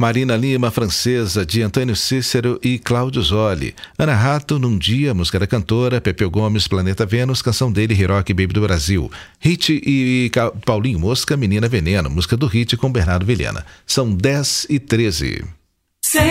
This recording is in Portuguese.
Marina Lima, Francesa, de Antônio Cícero e Cláudio Zoli. Ana Rato, Num Dia, música da cantora. Pepeu Gomes, Planeta Vênus, canção dele, Hiroki, Baby do Brasil. Hit e Paulinho Mosca, Menina Veneno, música do Hit com Bernardo Vilhena. São 10h13.